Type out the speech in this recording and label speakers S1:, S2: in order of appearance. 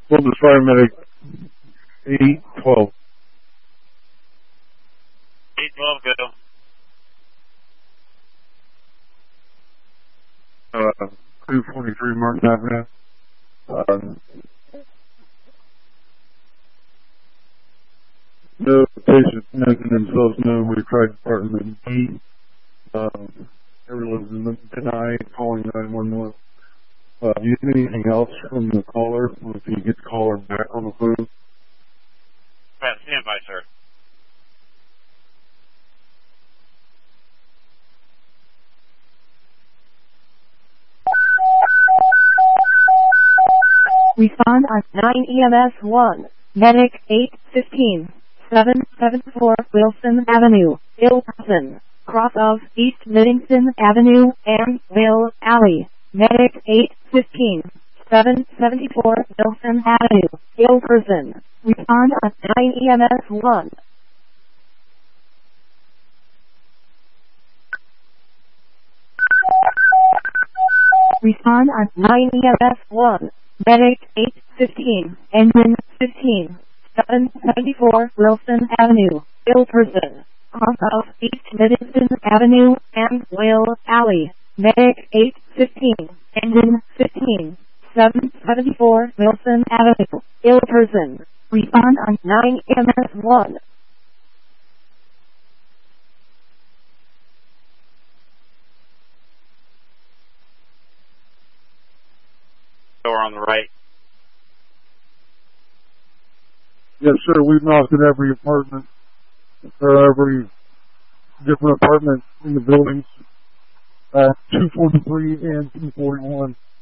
S1: Columbus Fire Medic 812.
S2: 812, go.
S1: 243 Martin Avenue. No patients making themselves known. We tried Department B. Everyone's in deny calling 911. Do you have anything else from the caller? Or if you get the caller back on the phone?
S2: Stand by, sir.
S3: Respond on 9 EMS 1, Medic 815, 774 Wilson Avenue, Ilson, cross of East Livingston Avenue and Will Alley. Medic 815, 774 Wilson Avenue, Ilson. Respond on 9 EMS 1. Respond on 9 EMS 1. Medic 815, engine 15, 774 Wilson Avenue, Ilperson, cross of East Livingston Avenue and Will Alley. Medic 815, engine 15, 774 Wilson Avenue, Ilperson. Respond on 9 EMS 1.
S2: Door on the right.
S1: Yes, sir. We've knocked at every apartment, or every different apartment in the buildings, 243 and 241.